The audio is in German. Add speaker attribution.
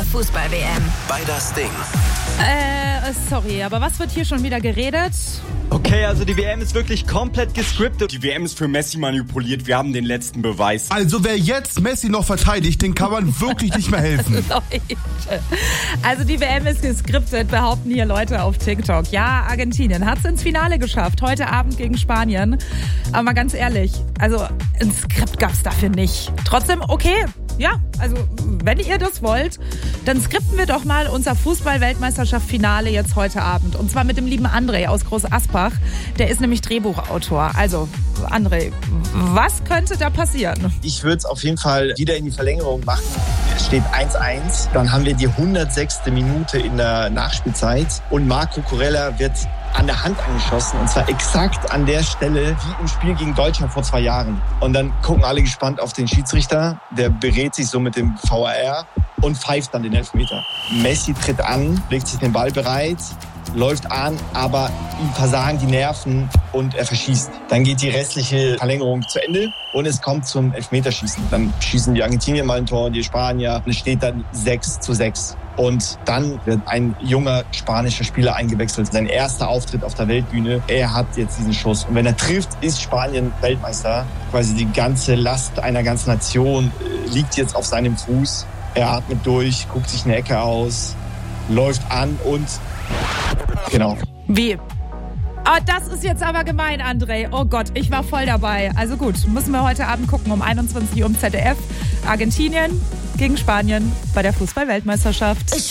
Speaker 1: Fußball-WM.
Speaker 2: Bei das Ding.
Speaker 3: Sorry, aber was wird hier schon wieder geredet?
Speaker 4: Okay, also die WM ist wirklich komplett gescriptet. Die WM ist für Messi manipuliert. Wir haben den letzten Beweis.
Speaker 5: Also wer jetzt Messi noch verteidigt, den kann man wirklich nicht mehr helfen.
Speaker 3: Leute. Also die WM ist gescriptet, behaupten hier Leute auf TikTok. Ja, Argentinien hat es ins Finale geschafft, heute Abend gegen Spanien. Aber mal ganz ehrlich, also ein Skript gab es dafür nicht. Trotzdem, okay, ja, also wenn ihr das wollt, dann skripten wir doch mal unser Fußball-Weltmeisterschaft-Finale jetzt heute Abend. Und zwar mit dem lieben André aus Groß Asbach. Der ist nämlich Drehbuchautor. Also, André, was könnte da passieren?
Speaker 6: Ich würde es auf jeden Fall wieder in die Verlängerung machen. Es steht 1-1. Dann haben wir die 106. Minute in der Nachspielzeit. Und Marco Kurella wird an der Hand angeschossen. Und zwar exakt an der Stelle wie im Spiel gegen Deutschland vor 2 Jahren. Und dann gucken alle gespannt auf den Schiedsrichter. Der berät sich so mit dem VAR und pfeift dann den Elfmeter. Messi tritt an, legt sich den Ball bereit, läuft an, aber ihm versagen die Nerven und er verschießt. Dann geht die restliche Verlängerung zu Ende und es kommt zum Elfmeterschießen. Dann schießen die Argentinier mal ein Tor, die Spanier. Und es steht dann 6-6. Und dann wird ein junger spanischer Spieler eingewechselt. Sein erster Auftritt auf der Weltbühne. Er hat jetzt diesen Schuss. Und wenn er trifft, ist Spanien Weltmeister. Quasi die ganze Last einer ganzen Nation liegt jetzt auf seinem Fuß. Er atmet durch, guckt sich eine Ecke aus, läuft an und genau.
Speaker 3: Wie? Oh, das ist jetzt aber gemein, André. Oh Gott, ich war voll dabei. Also gut, müssen wir heute Abend gucken um 21 Uhr im ZDF. Argentinien gegen Spanien bei der Fußball-Weltmeisterschaft.